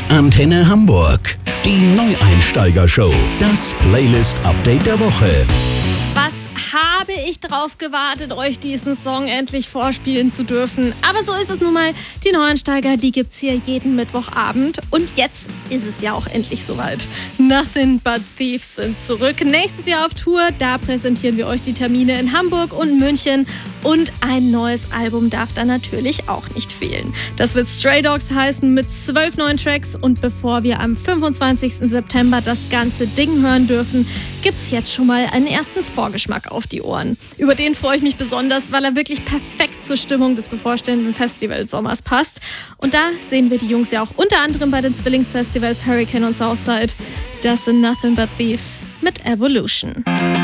Antenne Hamburg, die Neueinsteiger-Show. Das Playlist-Update der Woche. Was habe ich drauf gewartet, euch diesen Song endlich vorspielen zu dürfen. Aber so ist es nun mal. Die Neueinsteiger, die gibt's hier jeden Mittwochabend. Und jetzt ist es ja auch endlich soweit. Nothing But Thieves sind zurück. Nächstes Jahr auf Tour. Da präsentieren wir euch die Termine in Hamburg und München. Und ein neues Album darf da natürlich auch nicht fehlen. Das wird Stray Dogs heißen mit 12 neuen Tracks. Und bevor wir am 25. September das ganze Ding hören dürfen, gibt's jetzt schon mal einen ersten Vorgeschmack auf die Ohren. Über den freue ich mich besonders, weil er wirklich perfekt zur Stimmung des bevorstehenden Festivalsommers passt. Und da sehen wir die Jungs ja auch unter anderem bei den Zwillingsfestivals Hurricane und Southside. Das sind Nothing But Thieves mit Evolution.